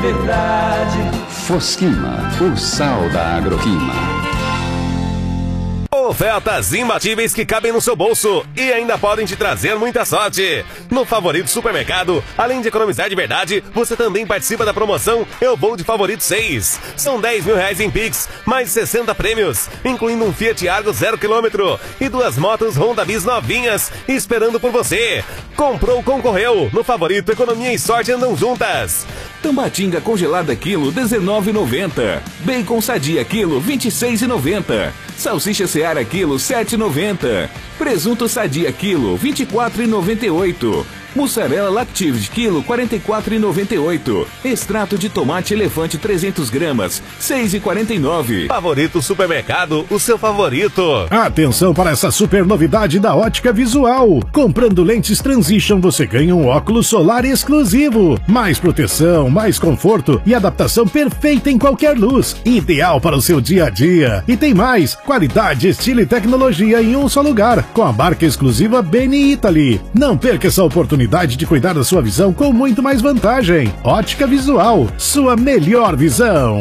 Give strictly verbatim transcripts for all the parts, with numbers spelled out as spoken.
Verdade. Fosquima, o sal da Agroquima. Ofertas imbatíveis que cabem no seu bolso e ainda podem te trazer muita sorte. No Favorito Supermercado, além de economizar de verdade, você também participa da promoção Eu Vou de Favorito seis. São dez mil reais em Pix, mais sessenta prêmios, incluindo um Fiat Argo zero quilômetro e duas motos Honda Bis novinhas esperando por você. Comprou, concorreu. No Favorito, economia e sorte andam juntas. Tambatinga congelada quilo dezenove e noventa. Bacon sadia quilo vinte e seis e noventa. Salsicha Seara quilo sete e noventa. Presunto sadia quilo vinte e quatro e noventa e oito. Mussarela Lactive quilo quarenta e quatro e noventa e oito. Extrato de tomate elefante trezentos gramas seis e quarenta e nove. Favorito Supermercado, o seu favorito. Atenção para essa super novidade da Ótica Visual. Comprando lentes Transition você ganha um óculos solar exclusivo. Mais proteção, mais conforto e adaptação perfeita em qualquer luz. Ideal para o seu dia a dia. E tem mais, qualidade, estilo e tecnologia em um só lugar. Com a marca exclusiva Beni Italy. Não perca essa oportunidade de cuidar da sua visão com muito mais vantagem. Ótica Visual, sua melhor visão.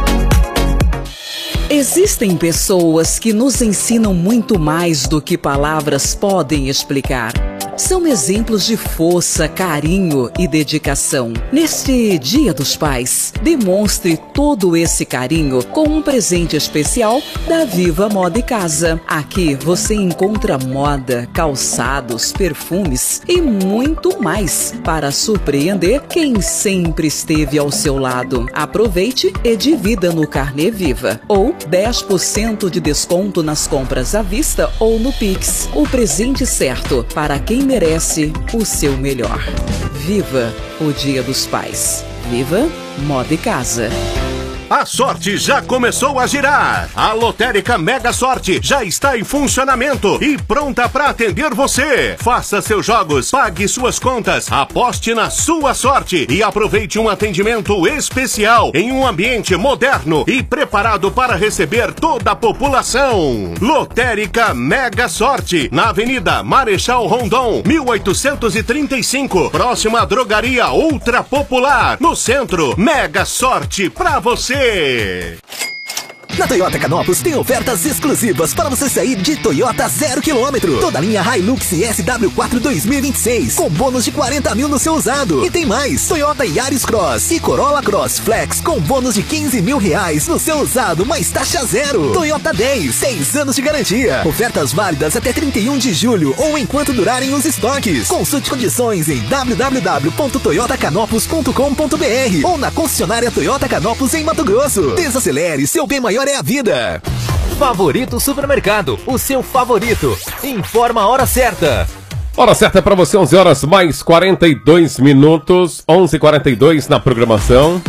Existem pessoas que nos ensinam muito mais do que palavras podem explicar. São exemplos de força, carinho e dedicação. Neste Dia dos Pais, demonstre todo esse carinho com um presente especial da Viva Moda e Casa. Aqui você encontra moda, calçados, perfumes e muito mais para surpreender quem sempre esteve ao seu lado. Aproveite e divida no Carnê Viva ou dez por cento de desconto nas compras à vista ou no Pix. O presente certo para quem merece o seu melhor. Viva o Dia dos Pais. Viva Moda e Casa. A sorte já começou a girar. A Lotérica Mega Sorte já está em funcionamento e pronta para atender você. Faça seus jogos, pague suas contas, aposte na sua sorte e aproveite um atendimento especial em um ambiente moderno e preparado para receber toda a população. Lotérica Mega Sorte, na Avenida Marechal Rondon, mil oitocentos e trinta e cinco, próxima à Drogaria Ultra Popular, no centro. Mega Sorte pra você. Na Toyota Canopus tem ofertas exclusivas para você sair de Toyota zero quilômetro. Toda a linha Hilux S W quatro dois mil e vinte e seis com bônus de quarenta mil no seu usado. E tem mais, Toyota Yaris Cross e Corolla Cross Flex com bônus de quinze mil reais no seu usado, mais taxa zero. Toyota dez, seis anos de garantia. Ofertas válidas até trinta e um de julho ou enquanto durarem os estoques. Consulte condições em w w w ponto toyota canopus ponto com ponto b r ou na concessionária Toyota Canopus em Mato Grosso. Desacelere, seu bem maior é a vida. Favorito Supermercado, o seu favorito. Informa a hora certa. Hora certa para você, onze horas mais quarenta e dois minutos, onze e quarenta e dois na programação.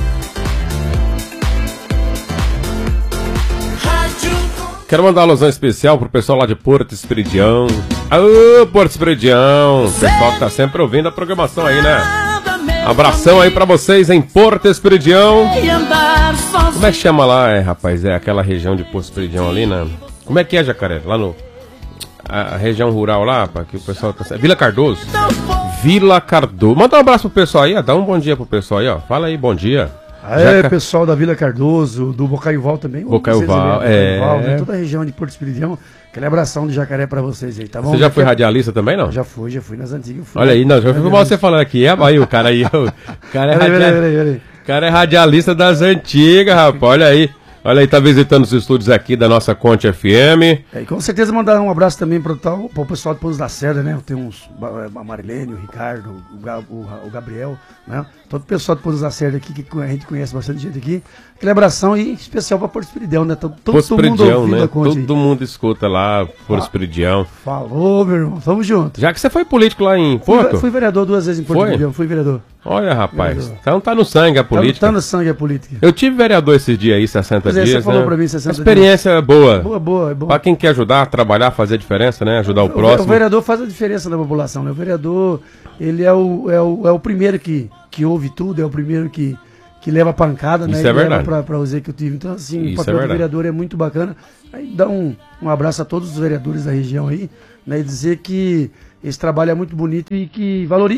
Quero mandar uma alusão especial pro pessoal lá de Porto Esperidião. Aô, Porto Esperidião! O pessoal que tá sempre ouvindo a programação aí, né? Abração aí pra vocês em Porto Esperidião. Como é que chama lá, é, rapaz? É aquela região de Porto Esperidião ali, né? Como é que é, Jacaré? Lá no... A, a região rural lá, pra que o pessoal tá... Vila Cardoso. Vila Cardoso. Manda um abraço pro pessoal aí, ó. Dá um bom dia pro pessoal aí, ó. Fala aí, bom dia. É, Jaca... pessoal da Vila Cardoso, do Bocaiuval também. Bocaiuval, é. Bocaiuval, toda a região de Porto Esperidião. Aquele abração do Jacaré pra vocês aí, tá bom? Você já foi radialista também, não? Já fui, já fui nas antigas. Fui. Olha aí, não, já fui você falando aqui. É, aí o cara aí, o cara é, peraí, radia... peraí, peraí. cara é radialista das antigas, rapaz. Olha aí. Olha aí, tá visitando os estúdios aqui da nossa Conte F M. É, e com certeza mandar um abraço também pro, tal, pro pessoal de Pouso da Serra, né? Tem uns, a Marilene, o Ricardo, o, o, o Gabriel, né? Todo o pessoal de Pouso da Serra aqui, que a gente conhece bastante gente aqui. Aquele abração e especial pra Porto Esperidião, né? Todo, todo, todo mundo ouvindo né? a Conte. Todo aí. Mundo escuta lá, Porto Esperidião. Falou, meu irmão, tamo junto. Já que você foi político lá em Porto? Fui, fui vereador duas vezes em Porto Esperidião, fui vereador. Olha, rapaz, vereador. Então tá no sangue a política. Tá, tá no sangue a política. Eu tive vereador esses dias aí, sessenta Pois é, dias, você falou né? pra mim sessenta dias. Experiência boa. Boa, boa, é boa. Pra quem quer ajudar, trabalhar, fazer a diferença, né? Ajudar o, o próximo. O vereador faz a diferença na população, né? O vereador, ele é o, é o, é o primeiro que, que ouve tudo, é o primeiro que, que leva pancada, né? Isso é verdade. Pra, pra o executivo. Então, assim, Isso o papel é do vereador é muito bacana. Aí dá um, um abraço a todos os vereadores da região aí, né? E dizer que esse trabalho é muito bonito e que valorizem.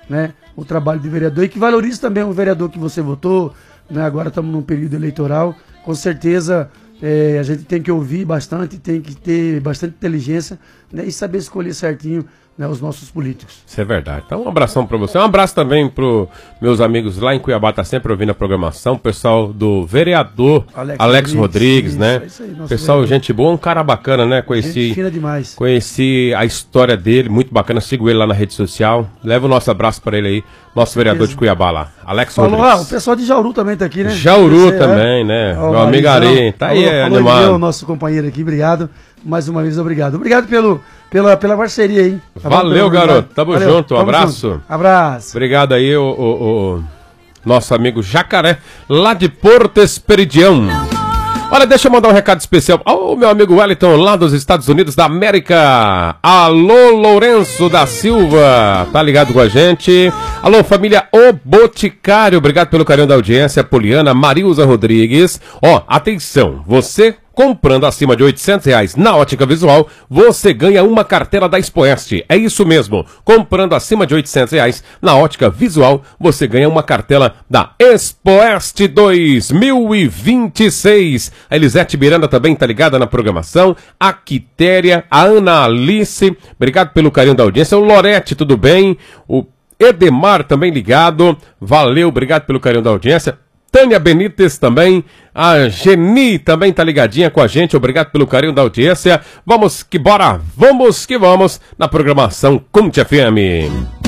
né, o trabalho do vereador e que valorize também o vereador que você votou, né, agora estamos num período eleitoral, com certeza é, a gente tem que ouvir bastante, tem que ter bastante inteligência, né, e saber escolher certinho, né, os nossos políticos. Isso é verdade. Então um abração para você. Um abraço também para meus amigos lá em Cuiabá, tá sempre ouvindo a programação. O pessoal do vereador Alex, Alex Rodrigues, Rodrigues, né? Isso aí, pessoal, vereador. Gente boa, um cara bacana, né? Conheci, gente fina demais. Conheci a história dele, muito bacana. Sigo ele lá na rede social. Leva o nosso abraço para ele aí, nosso vereador de Cuiabá lá, Alex falou, Rodrigues. Ah, o pessoal de Jauru também tá aqui, né? Jauru você, também, é? né? Ó, meu amigo Ari, tá aí, é animado. O nosso companheiro aqui, obrigado. Mais uma vez, obrigado. Obrigado pelo, pela, pela parceria, hein? Tá Valeu, bom, garoto. Tamo Valeu. junto. Um Tamo abraço. Junto. Abraço. Obrigado aí, o, o, o nosso amigo Jacaré, lá de Porto Esperidião. Olha, deixa eu mandar um recado especial ao meu amigo Wellington, lá dos Estados Unidos da América. Alô, Lourenço da Silva, tá ligado com a gente? Alô, família O Boticário, obrigado pelo carinho da audiência. Poliana, Marilza Rodrigues. Ó, atenção, você comprando acima de oitocentos reais na Ótica Visual, você ganha uma cartela da Expoeste. É isso mesmo. Comprando acima de oitocentos reais na Ótica Visual, você ganha uma cartela da Expoeste dois mil e vinte e seis. A Elisete Miranda também tá ligada na programação. A Quitéria, a Ana Alice, obrigado pelo carinho da audiência. O Lorete, tudo bem? O Edemar também ligado. Valeu, obrigado pelo carinho da audiência. Tânia Benítez também, a Geni também tá ligadinha com a gente, obrigado pelo carinho da audiência. Vamos que bora, vamos que vamos na programação Cult F M.